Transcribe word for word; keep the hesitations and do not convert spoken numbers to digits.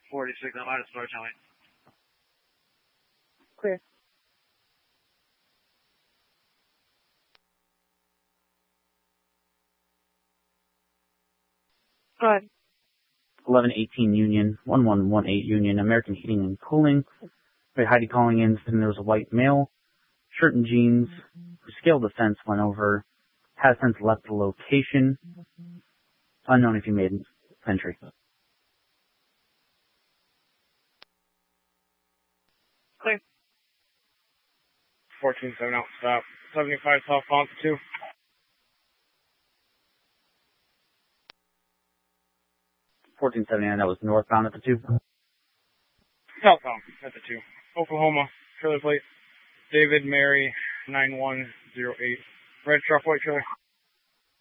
forty-six on minus North County. Clear. Go ahead. eleven eighteen Union, one one one eight Union, American Heating and Cooling. Right, Heidi calling in, and there was a white male, shirt and jeans, who scaled the fence, went over, has since left the location. Unknown if he made entry. Clear. fourteen seven out, stop. seventy-five southbound to two. fourteen seventy-nine, that was northbound at the two. Southbound at the two. Oklahoma, trailer plate, David Mary, nine one zero eight. Red truck, white trailer.